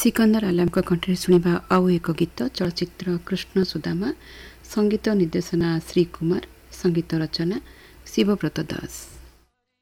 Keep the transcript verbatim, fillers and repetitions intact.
सिकंदर आलम कंठे शुणा आउ एक गीत चलचित्र कृष्ण सुदामा। संगीत निर्देशना श्री कुमार, संगीत रचना शिवव्रत दास।